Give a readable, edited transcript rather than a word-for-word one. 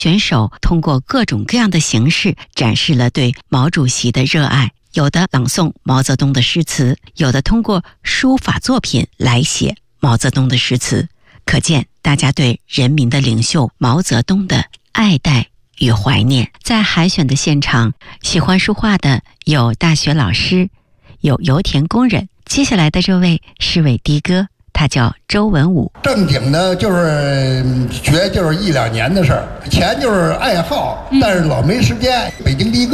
选手通过各种各样的形式展示了对毛主席的热爱，有的朗诵毛泽东的诗词，有的通过书法作品来写毛泽东的诗词，可见大家对人民的领袖毛泽东的爱戴与怀念。在海选的现场，喜欢书画的有大学老师，有油田工人。接下来的这位是位的哥，他叫周文武。 正经的就是学就是1-2年的事儿，钱就是爱好，但是老没时间。北京的哥